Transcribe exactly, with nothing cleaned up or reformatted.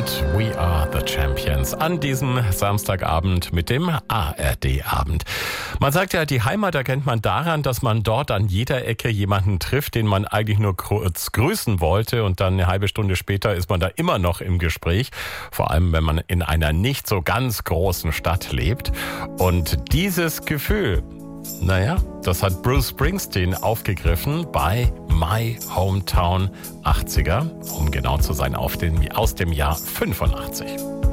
und We Are the Champions an diesem Samstagabend mit dem A R D-Abend. Man sagt ja, die Heimat erkennt man daran, dass man dort an jeder Ecke jemanden trifft, den man eigentlich nur kurz grüßen wollte, und dann eine halbe Stunde später ist man da immer noch im Gespräch, vor allem wenn man in einer nicht so ganz großen Stadt lebt. Und dieses Gefühl, naja, das hat Bruce Springsteen aufgegriffen bei My Hometown achtziger, um genau zu sein, auf den, aus dem Jahr fünfundachtzig.